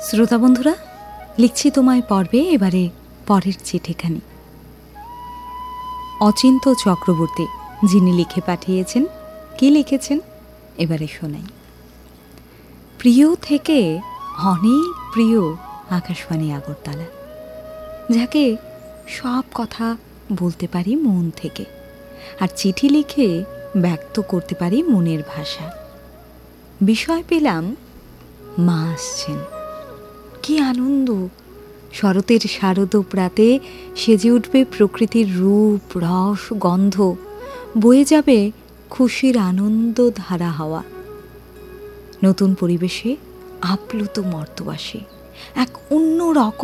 শ্রোতা বন্ধুরা, লিখছি তোমায় পর্বে এবারে পরের চিঠিখানি। অচিন্ত চক্রবর্তী যিনি লিখে পাঠিয়েছেন, কি লিখেছেন এবারে শোনাই। প্রিয় থেকে অনেক প্রিয় আকাশবাণী আগরতলা, যাকে সব কথা বলতে পারি মন থেকে, আর চিঠি লিখে ব্যক্ত করতে পারি মনের ভাষা। বিষয় পেলাম মা আসছেন। কি আনন্দ! শরতের শারদ প্রাতে সেজে উঠবে প্রকৃতির রূপ, রস, গন্ধ, বয়ে যাবে খুশির আনন্দ ধারা হাওয়া। নতুন পরিবেশে আপ্লুত মর্তবাসী এক অন্য রকম